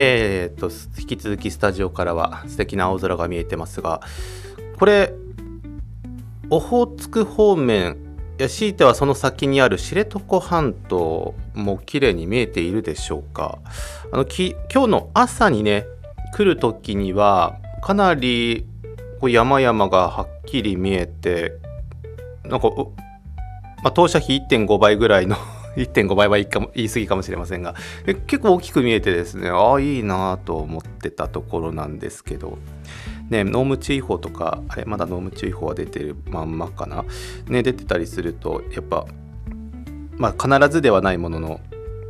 引き続きスタジオからは素敵な青空が見えてますが、これ、オホーツク方面、強いてはその先にある知床半島も綺麗に見えているでしょうか。今日の朝にね、来る時には、かなりこう山々がはっきり見えて、なんか、投射費 1.5 倍ぐらいの1.5 倍は言い過ぎかもしれませんが、結構大きく見えてですね、いいなと思ってたところなんですけど、ね、濃霧注意報とか、まだ濃霧注意報は出てるまんまかな、ね、出てたりすると、やっぱ、必ずではないものの、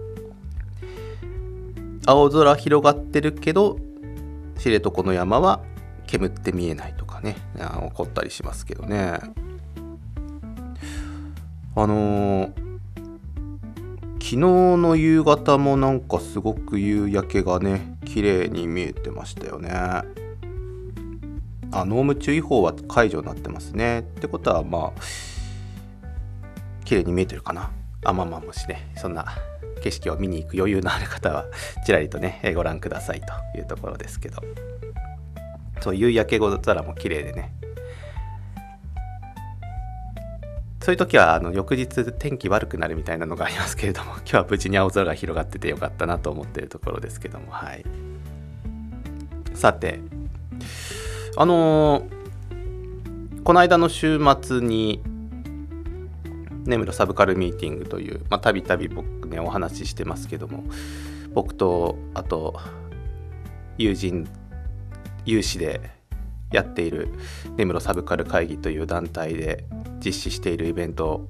青空広がってるけど、知床の山は煙って見えないとかね、起こったりしますけどね。昨日の夕方もなんかすごく夕焼けがね綺麗に見えてましたよね。濃霧注意報は解除になってますね。ってことは綺麗に見えてるかな。もしねそんな景色を見に行く余裕のある方はちらりとねご覧くださいというところですけど、そう夕焼け空も綺麗でね、そういう時は翌日天気悪くなるみたいなのがありますけれども、今日は無事に青空が広がっててよかったなと思っているところですけども、はい。さて、この間の週末に根室サブカルミーティングという、たびたび僕ねお話ししてますけども、僕とあと有志でやっている根室サブカル会議という団体で実施しているイベント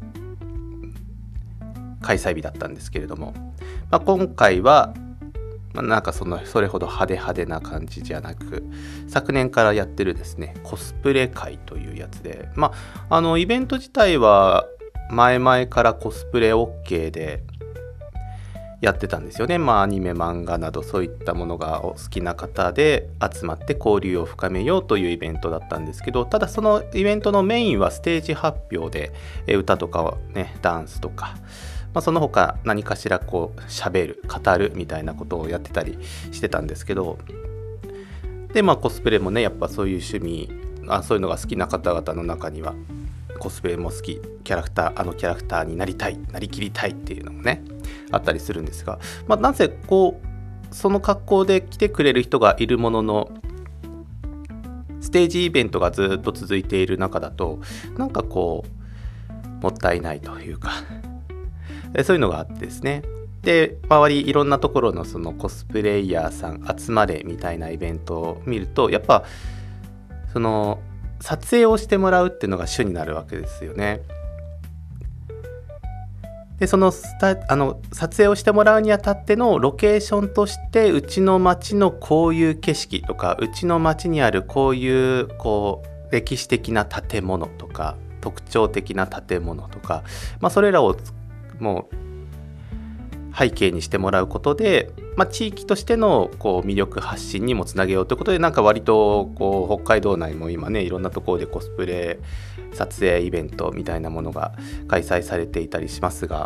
開催日だったんですけれども、今回はなんかそれほど派手な感じじゃなく、昨年からやってるですねコスプレ会というやつで、イベント自体は前々からコスプレ OK でやってたんですよね。アニメ漫画などそういったものがお好きな方で集まって交流を深めようというイベントだったんですけど、ただそのイベントのメインはステージ発表で歌とかねダンスとか、その他何かしら喋る語るみたいなことをやってたりしてたんですけど、でコスプレもねやっぱそういう趣味そういうのが好きな方々の中にはコスプレも好き、キャラクターになりきりたいっていうのもねあったりするんですが、なぜその格好で来てくれる人がいるものの、ステージイベントがずっと続いている中だとなんかもったいないというかそういうのがあってですね。で、周りいろんなところのそのコスプレイヤーさん集まれみたいなイベントを見ると、やっぱその撮影をしてもらうっていうのが主になるわけですよね。でその撮影をしてもらうにあたってのロケーションとして、うちの町のこういう景色とか、うちの町にあるこういう歴史的な建物とか特徴的な建物とか、それらをもう背景にしてもらうことで、地域としての魅力発信にもつなげようということで、なんか割と北海道内も今ねいろんなところでコスプレ撮影イベントみたいなものが開催されていたりしますが、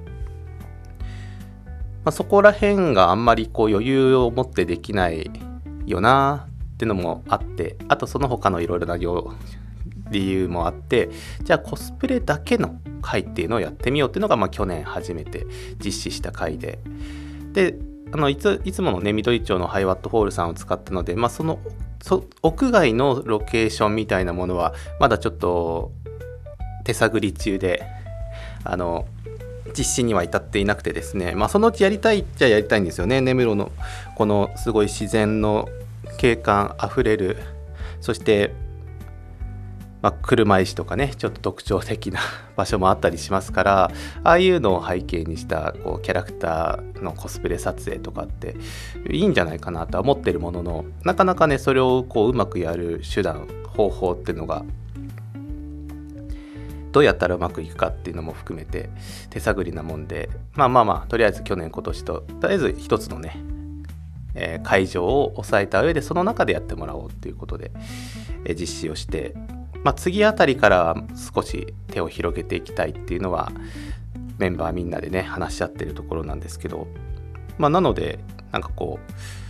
そこら辺があんまり余裕を持ってできないよなっていうのもあって、あとその他のいろいろな理由もあって、じゃあコスプレだけの会っていうのをやってみようっていうのが、去年初めて実施した会で、いつものね緑町のハイワットホールさんを使ったので、その屋外のロケーションみたいなものはまだちょっと手探り中で実施には至っていなくてですね、そのうちやりたいっちゃやりたいんですよね。根室のこのすごい自然の景観あふれる、そして車石とかねちょっと特徴的な場所もあったりしますから、ああいうのを背景にしたキャラクターのコスプレ撮影とかっていいんじゃないかなとは思ってるものの、なかなかねそれをうまくやる方法っていうのがどうやったらうまくいくかっていうのも含めて手探りなもんで、とりあえず去年今年とりあえず一つのね、会場を抑えた上でその中でやってもらおうっていうことで、実施をして、次あたりから少し手を広げていきたいっていうのはメンバーみんなでね話し合ってるところなんですけど、なのでなんか